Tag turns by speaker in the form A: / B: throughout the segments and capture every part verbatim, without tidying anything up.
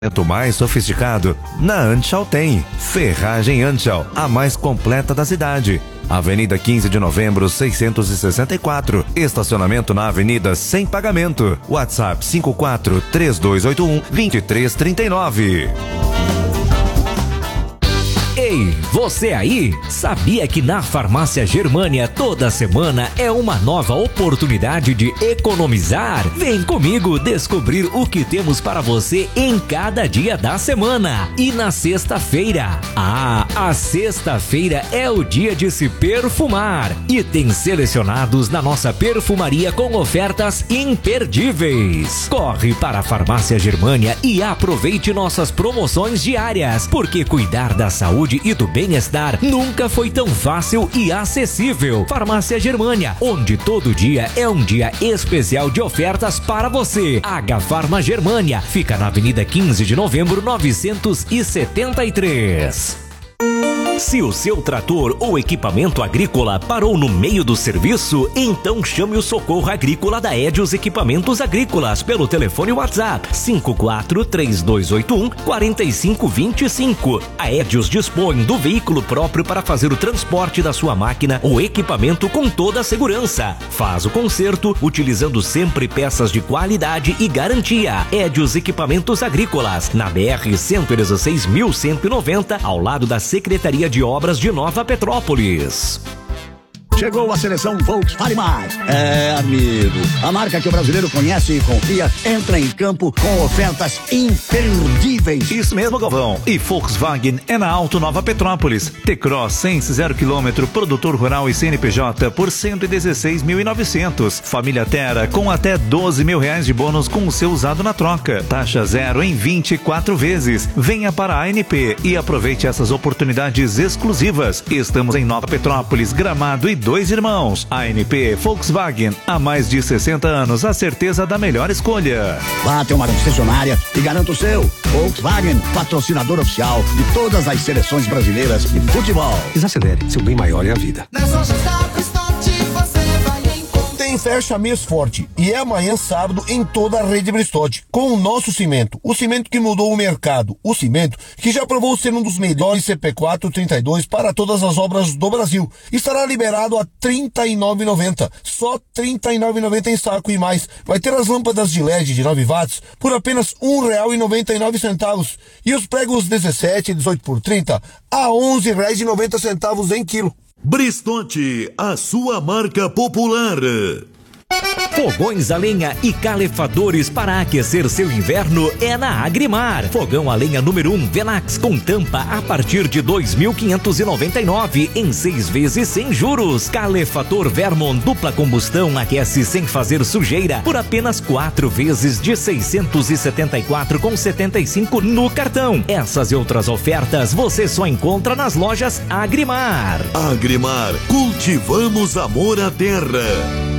A: mais sofisticado, na Anschau tem. Ferragem Anschau, a mais completa da cidade. Avenida quinze de novembro, seiscentos e sessenta e quatro. Estacionamento na avenida sem pagamento. WhatsApp cinco quatro três dois oito um dois três três nove.
B: Ei, você aí? Sabia que na Farmácia Germânia toda semana é uma nova oportunidade de economizar? Vem comigo descobrir o que temos para você em cada dia da semana. E na sexta-feira? Ah, a sexta-feira é o dia de se perfumar. Itens selecionados na nossa perfumaria com ofertas imperdíveis. Corre para a Farmácia Germânia e aproveite nossas promoções diárias, porque cuidar da saúde e do bem-estar nunca foi tão fácil e acessível. Farmácia Germânia, onde todo dia é um dia especial de ofertas para você. H Farma Germânia, fica na Avenida quinze de novembro, novecentos e setenta e três. Se o seu trator ou equipamento agrícola parou no meio do serviço, então chame o socorro agrícola da Edios Equipamentos Agrícolas pelo telefone WhatsApp cinco quatro três dois oito um quatro cinco dois cinco. A Edios dispõe do veículo próprio para fazer o transporte da sua máquina ou equipamento com toda a segurança. Faz o conserto utilizando sempre peças de qualidade e garantia. Edios Equipamentos Agrícolas, na B R cento e dezesseis mil cento e noventa, ao lado da Secretaria de Obras de Nova Petrópolis.
C: Chegou a seleção Volkswagen Mais. É, amigo, a marca que o brasileiro conhece e confia entra em campo com ofertas imperdíveis.
D: Isso mesmo, Galvão. E Volkswagen é na Auto Nova Petrópolis. T-Cross Sense zero quilômetro, produtor rural e C N P J por cento e dezesseis mil e novecentos. Família Terra com até doze mil reais de bônus com o seu usado na troca. Taxa zero em vinte e quatro vezes. Venha para a A N P e aproveite essas oportunidades exclusivas. Estamos em Nova Petrópolis, Gramado e Dois Irmãos. A N P Volkswagen, há mais de sessenta anos, a certeza da melhor escolha.
C: Vá até uma concessionária e garanta o seu. Volkswagen, patrocinador oficial de todas as seleções brasileiras de futebol.
E: Desacelere, seu bem maior é a vida.
F: Nas lojas da Bristote você vai encontrar.
G: Tem festa mês forte e é amanhã sábado em toda a rede Bristote, com o nosso cimento, o cimento que mudou o mercado, o cimento que já provou ser um dos melhores C P quatro trinta e dois para todas as obras do Brasil. Estará liberado a trinta e nove reais e noventa centavos, só trinta e nove reais e noventa centavos em saco e mais. Vai ter as lâmpadas de L E D de nove watts por apenas um real e noventa e nove centavos e os pregos dezessete e dezoito por trinta a onze reais e noventa centavos em quilo.
H: Bristote, a sua marca popular.
B: Fogões a lenha e calefadores para aquecer seu inverno é na Agrimar. Fogão a lenha número um Venax com tampa a partir de dois mil quinhentos e noventa e nove em seis vezes sem juros. Calefador Vermon dupla combustão aquece sem fazer sujeira por apenas quatro vezes de seiscentos e setenta e quatro reais e setenta e cinco centavos no cartão. Essas e outras ofertas você só encontra nas lojas Agrimar.
H: Agrimar, cultivamos amor à terra.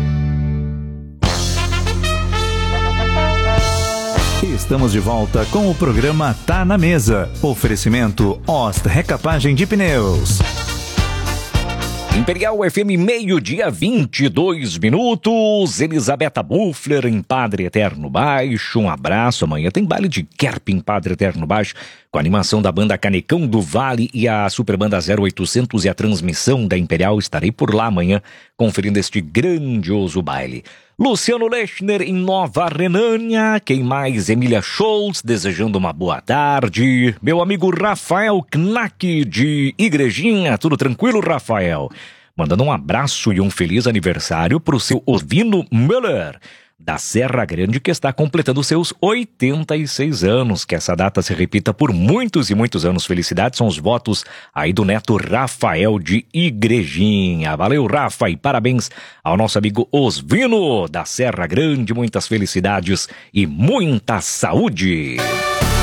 D: Estamos de volta com o programa Tá na Mesa. Oferecimento Ost Recapagem de Pneus.
B: Imperial F M, meio-dia, vinte e dois minutos. Elisabetta Buffler em Padre Eterno Baixo. Um abraço. Amanhã tem baile de Kerp em Padre Eterno Baixo, com a animação da banda Canecão do Vale e a Superbanda zero oitocentos e a transmissão da Imperial. Estarei por lá amanhã conferindo este grandioso baile. Luciano Lechner em Nova Renânia. Quem mais? Emília Scholz desejando uma boa tarde. Meu amigo Rafael Knack de Igrejinha. Tudo tranquilo, Rafael? Mandando um abraço e um feliz aniversário para o seu Ovino Müller, da Serra Grande, que está completando seus oitenta e seis anos. Que essa data se repita por muitos e muitos anos. Felicidades, são os votos aí do neto Rafael de Igrejinha. Valeu, Rafa, e parabéns ao nosso amigo Osvino, da Serra Grande. Muitas felicidades e muita saúde.